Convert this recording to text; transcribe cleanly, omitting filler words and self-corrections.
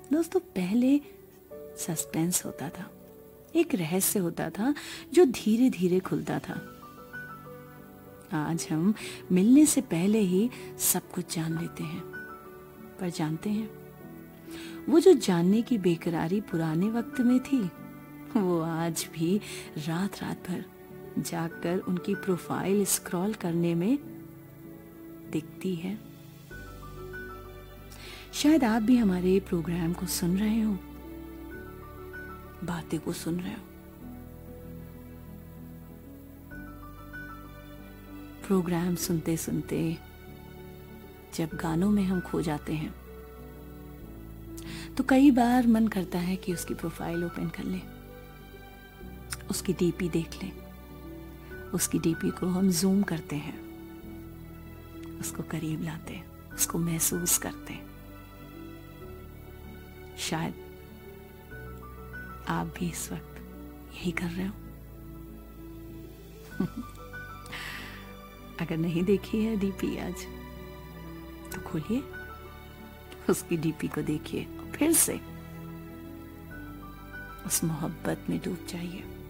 दोस्तों, पहले सस्पेंस होता था, एक रहस्य होता था जो धीरे धीरे खुलता था। आज हम मिलने से पहले ही सब कुछ जान लेते हैं। पर जानते हैं, वो जो जानने की बेकरारी पुराने वक्त में थी, वो आज भी रात रात भर जागकर उनकी प्रोफाइल स्क्रॉल करने में दिखती है। शायद आप भी हमारे प्रोग्राम को सुन रहे हो, बातें को सुन रहे हो। प्रोग्राम सुनते सुनते जब गानों में हम खो जाते हैं तो कई बार मन करता है कि उसकी प्रोफाइल ओपन कर लें, उसकी डीपी देख लें। उसकी डीपी को हम जूम करते हैं, उसको करीब लाते हैं, उसको महसूस करते हैं। शायद आप भी इस वक्त यही कर रहे हो। अगर नहीं देखी है डीपी आज, तो खोलिए, उसकी डीपी को देखिए और फिर से उस मोहब्बत में डूब जाइए।